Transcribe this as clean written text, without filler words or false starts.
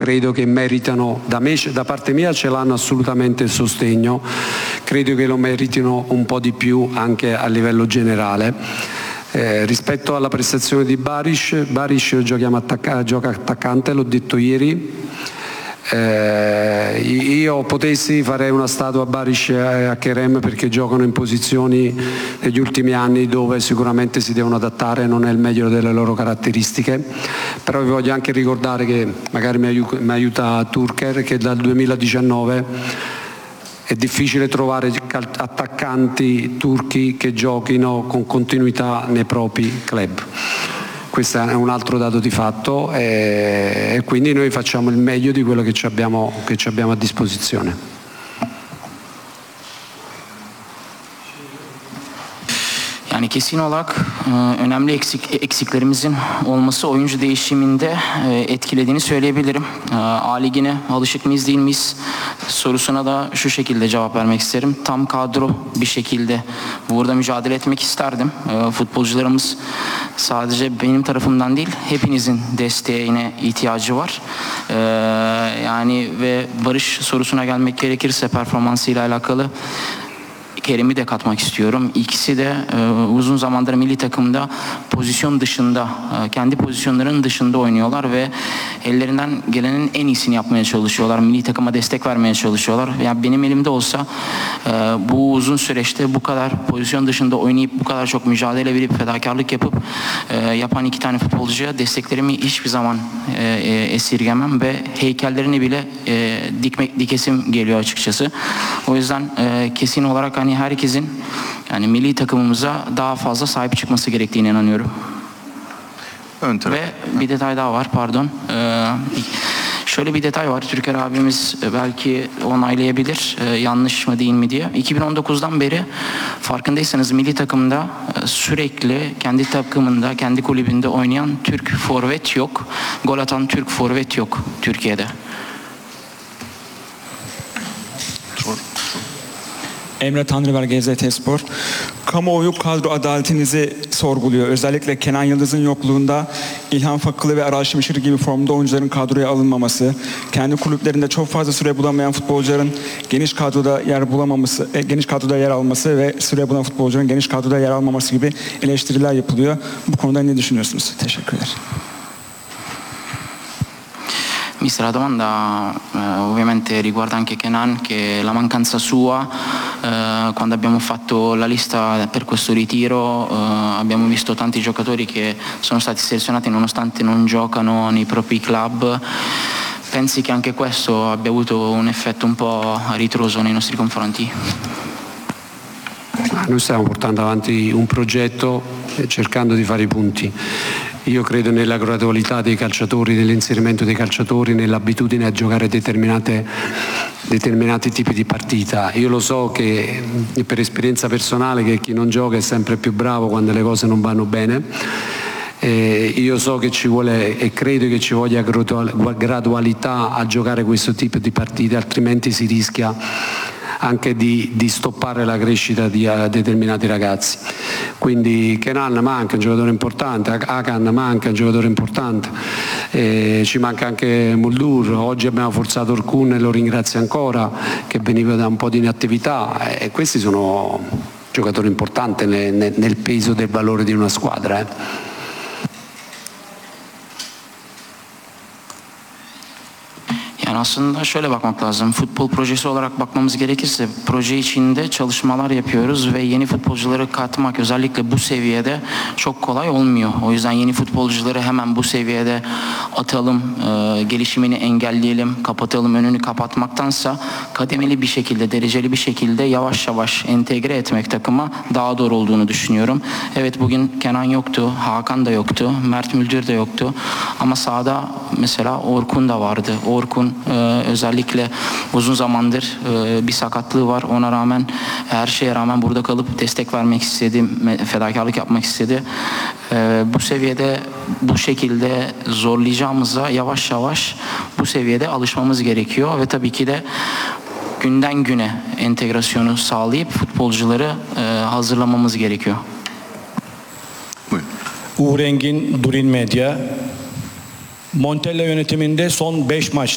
credo che meritano, da parte mia ce l'hanno assolutamente il sostegno, credo che lo meritino un po' di più anche a livello generale. Rispetto alla prestazione di Barish gioca attaccante, l'ho detto ieri. Io potessi farei una statua a Barish e a Kerem, perché giocano in posizioni negli ultimi anni dove sicuramente si devono adattare, non è il meglio delle loro caratteristiche, però vi voglio anche ricordare che magari mi aiuta Turker, che dal 2019 è difficile trovare attaccanti turchi che giochino con continuità nei propri club. Questo è un altro dato di fatto e quindi noi facciamo il meglio di quello che ci abbiamo a disposizione. Yani kesin olarak önemli eksiklerimizin olması oyuncu değişiminde etkilediğini söyleyebilirim. A Ligi'ne alışık mıyız değil miyiz sorusuna da şu şekilde cevap vermek isterim. Tam kadro bir şekilde burada mücadele etmek isterdim. Futbolcularımız sadece benim tarafımdan değil, hepinizin desteğine ihtiyacı var. Yani ve Barış sorusuna gelmek gerekirse performansıyla alakalı Kerim'i de katmak istiyorum. İkisi de uzun zamandır milli takımda pozisyon dışında, kendi pozisyonlarının dışında oynuyorlar ve ellerinden gelenin en iyisini yapmaya çalışıyorlar. Milli takıma destek vermeye çalışıyorlar. Yani benim elimde olsa bu uzun süreçte bu kadar pozisyon dışında oynayıp bu kadar çok mücadele verip fedakarlık yapıp yapan iki tane futbolcuya desteklerimi hiçbir zaman esirgemem ve heykellerini bile dikesim geliyor açıkçası. O yüzden kesin olarak hani herkesin yani milli takımımıza daha fazla sahip çıkması gerektiğine inanıyorum. Ve bir detay daha var, pardon. Şöyle bir detay var, Türker abimiz belki onaylayabilir, yanlış mı değil mi diye. 2019'dan beri farkındaysanız milli takımda sürekli kendi takımında, kendi kulübünde oynayan Türk forvet yok. Gol atan Türk forvet yok Türkiye'de. Emre Tanrıver, GZT Spor. Kamuoyu kadro adaletinizi sorguluyor. Özellikle Kenan Yıldız'ın yokluğunda İlhan Fakılı ve Aral Şimşir gibi formda oyuncuların kadroya alınmaması, kendi kulüplerinde çok fazla süre bulamayan futbolcuların geniş kadroda yer alması ve süre bulan futbolcuların geniş kadroda yer almaması gibi eleştiriler yapılıyor. Bu konuda ne düşünüyorsunuz? Teşekkürler. Mi si domanda ovviamente riguarda anche Kenan, che la mancanza sua, quando abbiamo fatto la lista per questo ritiro abbiamo visto tanti giocatori che sono stati selezionati nonostante non giocano nei propri club. Pensi che anche questo abbia avuto un effetto un po' a ritroso nei nostri confronti? Noi stiamo portando avanti un progetto cercando di fare i punti. Io credo nella gradualità dei calciatori, nell'inserimento dei calciatori, nell'abitudine a giocare determinati tipi di partita. Io lo so che per esperienza personale che chi non gioca è sempre più bravo quando le cose non vanno bene. Io so che ci vuole e credo che ci voglia gradualità a giocare questo tipo di partite, altrimenti si rischia anche di stoppare la crescita di determinati ragazzi. Quindi Kenan manca un giocatore importante, Hakan manca un giocatore importante, ci manca anche Muldur. Oggi abbiamo forzato Orkun e lo ringrazio ancora, che veniva da un po' di inattività, e questi sono giocatori importanti nel peso del valore di una squadra. Yani aslında şöyle bakmak lazım. Futbol projesi olarak bakmamız gerekirse proje içinde çalışmalar yapıyoruz ve yeni futbolcuları katmak özellikle bu seviyede çok kolay olmuyor. O yüzden yeni futbolcuları hemen bu seviyede atalım, gelişimini engelleyelim, kapatalım, önünü kapatmaktansa kademeli bir şekilde, dereceli bir şekilde yavaş yavaş entegre etmek takıma daha doğru olduğunu düşünüyorum. Evet, bugün Kenan yoktu, Hakan da yoktu, Mert Müldür de yoktu ama sahada mesela Orkun da vardı. Orkun özellikle uzun zamandır bir sakatlığı var. Ona rağmen, her şeye rağmen burada kalıp destek vermek istedi, fedakarlık yapmak istedi. Bu seviyede, bu şekilde zorlayacağımıza yavaş yavaş bu seviyede alışmamız gerekiyor ve tabii ki de günden güne entegrasyonu sağlayıp futbolcuları hazırlamamız gerekiyor. Uğur Engin, Durin Medya. Montella yönetiminde son 5 maçta